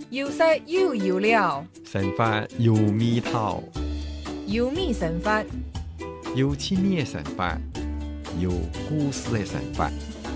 有色有油了， 神法有味道， 有米神法， 有趣味的神法，有故事的神法。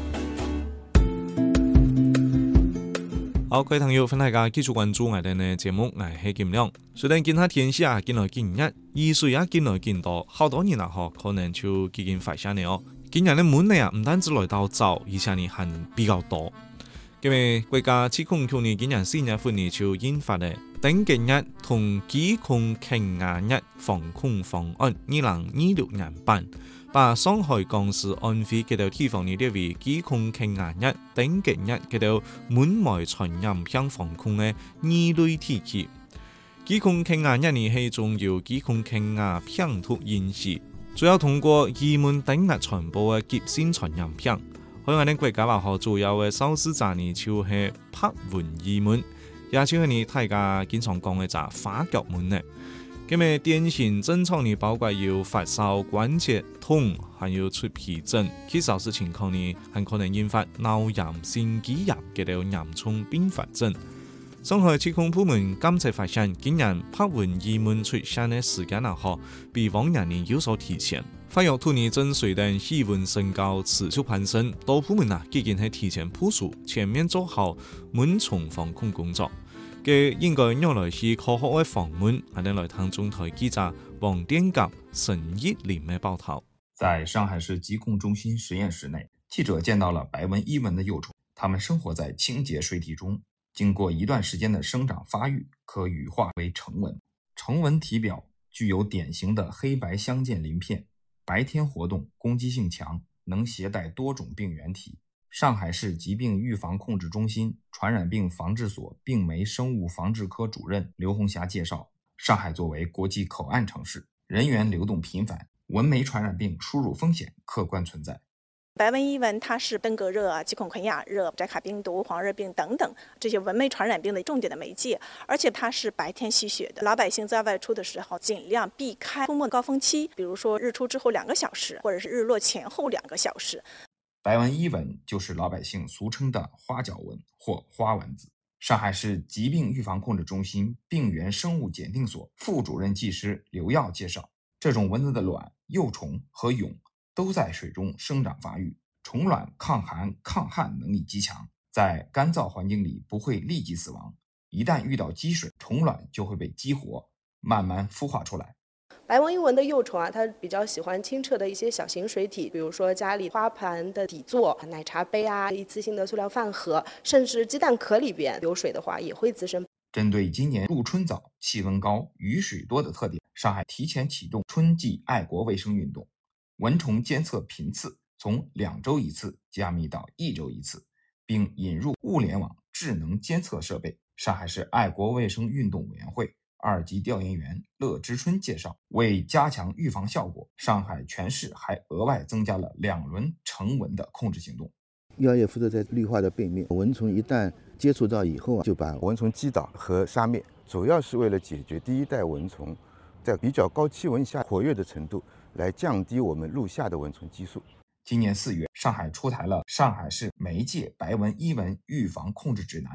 好，各位朋友，歡迎大家繼續關注我哋嘅節目，我係金亮。雖然見下天氣啊，見來見日，雨水啊見來見多，好多人啊可能就已經發現了。今日嘅悶呢啊，唔單止來到早，而且呢還比較多。因為國家疾控局呢今年4月份呢就印發嘅登記日同疾控抗壓日防控方案2026年版，把上海港市安徽嗰條地方呢列為疾控抗壓日登記日嗰條門外傳染病防控嘅二類地區。疾控抗壓日呢係重要疾控抗壓病毒演示，主要通過移門等日傳播嘅急性傳染病。喺我哋國家話主要嘅受試者呢就係拍蚊移門，也就是呢大家經常講嘅就花腳門呢。咁嘅典型症狀呢包括有發燒、關節痛，還有出皮疹。其實是情況呢，還可能引發腦炎、心肌炎嘅條嚴重併發症。上海疾控部門監測發現，今年拍蚊移門出現嘅時間比往年呢有所提前。發藥兔呢正隨着氣溫升高持續攀升，多部門已經係提前部署，全面做好蚊蟲防控工作。嘅應該用來是科學嘅防蚊，我哋來聽中台記者王殿甲、沈一林嘅報道。 在上海市疾控中心實驗室內，記者見到了白紋伊蚊的幼蟲，它們生活在清潔水體中，經過一段時間的生長發育，可羽化為成蚊。成蚊體表具有典型的黑白相間鱗片，白天活動，攻擊性強，能攜帶多種病原體。上海市疾病預防控制中心傳染病防治所病媒生物防治科主任劉紅霞介紹，上海作為國際口岸城市，人員流動頻繁，蚊媒傳染病輸入風險客觀存在。 白紋伊蚊它是登革熱、疾控肯雅熱、寨卡病毒、黄熱病等等這些蚊媒傳染病的重點的媒介，而且它是白天吸血的。老百姓在外出的時候，盡量避開出沒高峰期，比如說日出之後2個小時，或者是日落前後2個小時。 白紋伊蚊就是老百姓俗稱的花腳蚊或花蚊子。上海市疾病預防控制中心病原生物檢定所副主任技師劉耀介紹，這種蚊子的卵、幼蟲和蛹都在水中生長發育，蟲卵抗寒抗旱能力極強，在乾燥環境裡不會立即死亡，一旦遇到積水，蟲卵就會被激活，慢慢孵化出來。 白紋伊蚊的幼蟲它比較喜歡清澈的一些小型水體，比如說家裡花盤的底座、奶茶杯一次性的塑料飯盒，甚至雞蛋殼裡邊有水的話也會滋生。 針對今年入春早、氣溫高、雨水多的特點，上海提前啟動春季愛國衛生運動，蚊蟲監測頻次從2週一次加密到1週一次，並引入物聯網智能監測設備。上海市愛國衛生運動委員會2級調研員樂之春介紹，為加強預防效果，上海全市還額外增加了2輪成蚊的控制行動。 藥液敷着在綠化的背面，蚊蟲一旦接觸到以後就把蚊蟲擊倒和殺滅，主要是為了解決第一代蚊蟲在比較高氣溫下活躍的程度，來降低我們陸下的蚊蟲基數。 今年4月，上海出台了《上海市媒介白紋伊蚊預防控制指南》。